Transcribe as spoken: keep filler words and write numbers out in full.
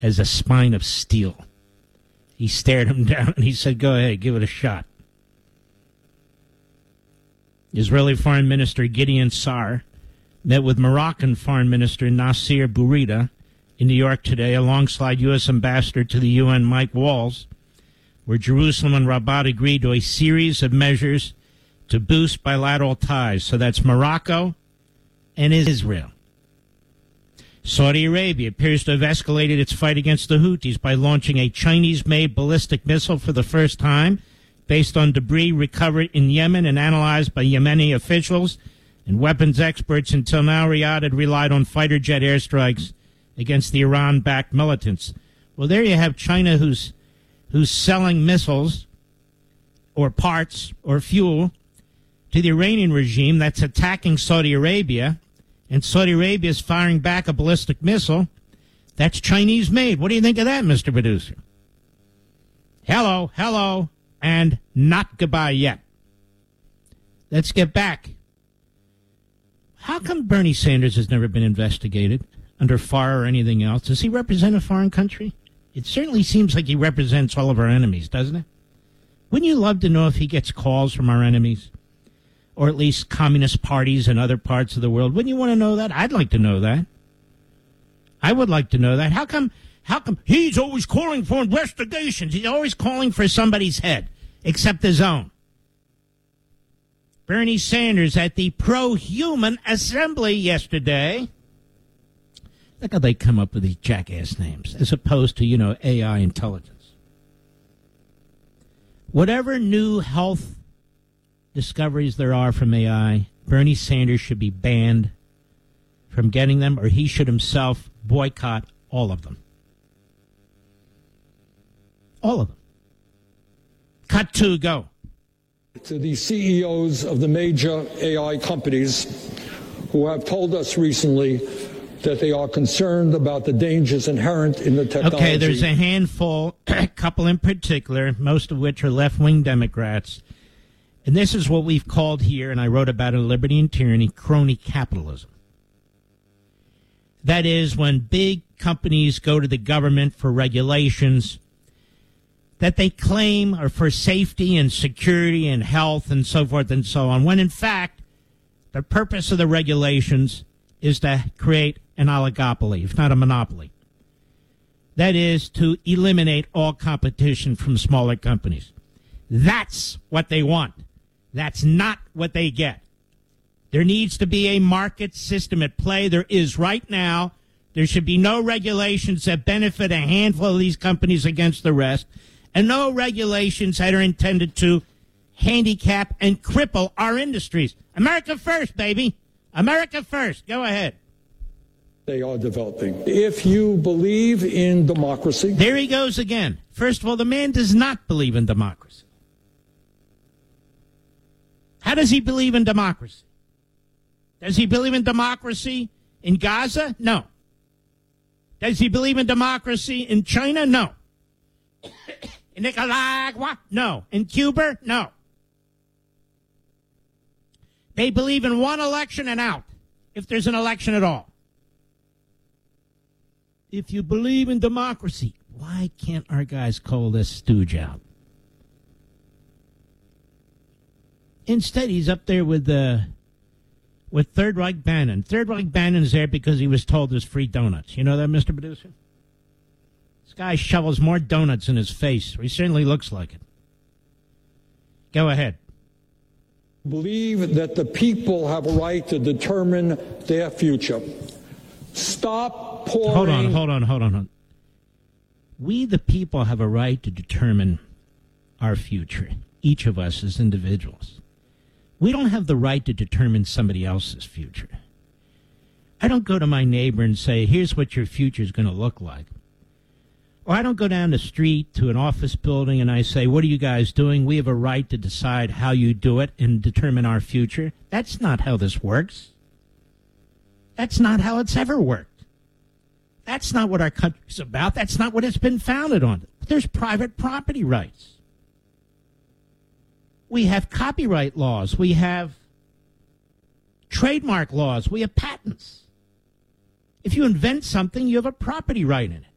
as a spine of steel. He stared him down and he said, go ahead, give it a shot. Israeli Foreign Minister Gideon Sa'ar met with Moroccan Foreign Minister Nasser Bourita in New York today alongside U S Ambassador to the U N Mike Walls, where Jerusalem and Rabat agreed to a series of measures to boost bilateral ties. So that's Morocco and Israel. Saudi Arabia appears to have escalated its fight against the Houthis by launching a Chinese-made ballistic missile for the first time, based on debris recovered in Yemen and analyzed by Yemeni officials and weapons experts. Until now, Riyadh had relied on fighter jet airstrikes against the Iran-backed militants. Well, there you have China who's who's selling missiles or parts or fuel to the Iranian regime that's attacking Saudi Arabia, and Saudi Arabia is firing back a ballistic missile that's Chinese-made. What do you think of that, Mister Producer? Hello, hello, and not goodbye yet. Let's get back. How come Bernie Sanders has never been investigated under F A R or anything else? Does he represent a foreign country? It certainly seems like he represents all of our enemies, doesn't it? Wouldn't you love to know if he gets calls from our enemies? Or at least communist parties in other parts of the world? Wouldn't you want to know that? I'd like to know that. I would like to know that. How come, how come he's always calling for investigations? He's always calling for somebody's head, except his own. Bernie Sanders at the Pro-Human Assembly yesterday. Look how they come up with these jackass names, as opposed to, you know, A I intelligence. Whatever new health discoveries there are from A I, Bernie Sanders should be banned from getting them, or he should himself boycott all of them. All of them. Cut two, go. To the C E Os of the major A I companies who have told us recently that they are concerned about the dangers inherent in the technology. Okay, there's a handful, a couple in particular, most of which are left-wing Democrats. And this is what we've called here, and I wrote about it in Liberty and Tyranny, crony capitalism. That is, when big companies go to the government for regulations that they claim are for safety and security and health and so forth and so on, when in fact the purpose of the regulations is to create an oligopoly, if not a monopoly. That is, to eliminate all competition from smaller companies. That's what they want. That's not what they get. There needs to be a market system at play. There is right now. There should be no regulations that benefit a handful of these companies against the rest, and no regulations that are intended to handicap and cripple our industries. America first, baby. America first. Go ahead. They are developing. If you believe in democracy. There he goes again. First of all, the man does not believe in democracy. How does he believe in democracy? Does he believe in democracy in Gaza? No. Does he believe in democracy in China? No. In Nicaragua? No. In Cuba? No. They believe in one election and out, if there's an election at all. If you believe in democracy, why can't our guys call this stooge out? Instead, he's up there with uh, with Third Reich Bannon. Third Reich Bannon is there because he was told there's free donuts. You know that, Mister Producer? This guy shovels more donuts in his face. He certainly looks like it. Go ahead. Believe that the people have a right to determine their future. Stop pouring. Hold on, hold on, hold on. Hold on. We, the people, have a right to determine our future, each of us as individuals. We don't have the right to determine somebody else's future. I don't go to my neighbor and say, here's what your future is going to look like. Or I don't go down the street to an office building and I say, what are you guys doing? We have a right to decide how you do it and determine our future. That's not how this works. That's not how it's ever worked. That's not what our country's about. That's not what it's been founded on. There's private property rights. We have copyright laws. We have trademark laws. We have patents. If you invent something, you have a property right in it.